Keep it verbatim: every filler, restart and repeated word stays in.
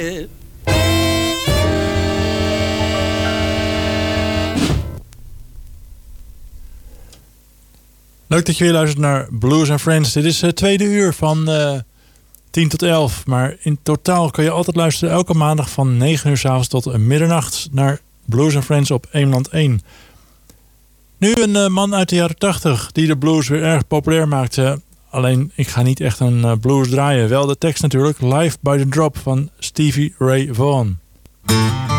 Leuk dat je weer luistert naar Blues and Friends. Dit is het tweede uur van uh, tien tot elf. Maar in totaal kun je altijd luisteren elke maandag van negen uur 's avonds tot middernacht naar Blues and Friends op Eemland één. Nu een uh, man uit de jaren tachtig die de blues weer erg populair maakte. Alleen, ik ga niet echt een uh, blues draaien. Wel de tekst natuurlijk. Live by the Drop van Stevie Ray Vaughan.